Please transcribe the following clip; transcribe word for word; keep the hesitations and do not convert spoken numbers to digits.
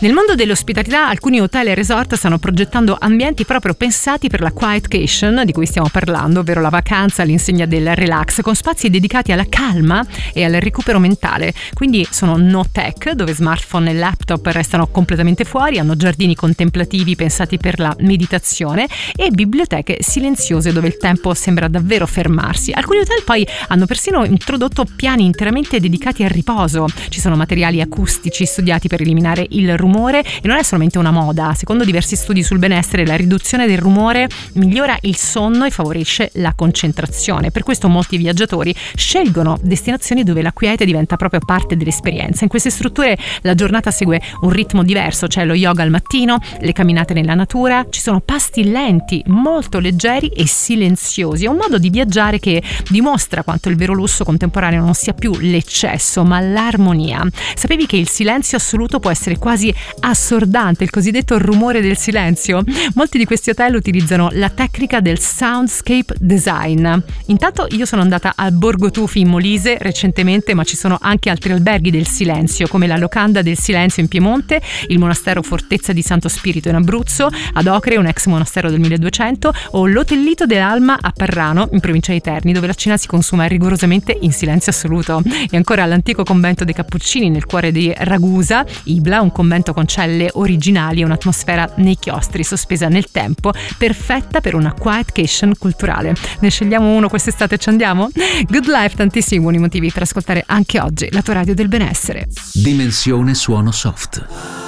Nel mondo dell'ospitalità alcuni hotel e resort stanno progettando ambienti proprio pensati per la quietcation di cui stiamo parlando, ovvero la vacanza all'insegna del relax, con spazi dedicati alla calma e al recupero mentale. Quindi sono no tech, dove smartphone e laptop restano completamente fuori, hanno giardini contemplativi pensati per la meditazione e biblioteche silenziose dove il tempo sembra davvero fermarsi. Alcuni hotel poi hanno persino introdotto piani interamente dedicati al riposo. Ci sono materiali acustici studiati per eliminare il rumore e non è solamente una moda. Secondo diversi studi sul benessere, la riduzione del rumore migliora il sonno e favorisce la concentrazione. Per questo molti viaggiatori scelgono destinazioni dove la quiete diventa proprio parte dell'esperienza. In queste strutture la giornata segue un ritmo diverso, c'è lo yoga al mattino, le camminate nella natura, ci sono pasti lenti, molto leggeri e silenziosi. È un modo di viaggiare che dimostra quanto il vero lusso contemporaneo non sia più l'eccesso, ma l'armonia. Sapevi che il silenzio assoluto può essere quasi assordante, il cosiddetto rumore del silenzio? Molti di questi hotel utilizzano la tecnica del soundscape design. Intanto io sono andata al Borgo Tufi in Molise recentemente, ma ci sono anche altri alberghi del silenzio, come la Locanda del Silenzio in Piemonte, il monastero Fortezza di Santo Spirito in Abruzzo, ad Ocre, un ex monastero del milleduecento, o l'Hotellito dell'Alma a Parrano, in provincia di Terni, dove la cena si consuma rigorosamente in silenzio assoluto. E ancora l'antico convento dei Cappuccini nel cuore di Ragusa, Ibla, un convento con celle originali e un'atmosfera nei chiostri sospesa nel tempo, perfetta per una quietcation culturale. Ne scegliamo uno quest'estate e ci andiamo? Good Life, tantissimi buoni motivi per ascoltare anche oggi la tua radio del benessere. Dimensione suono soft.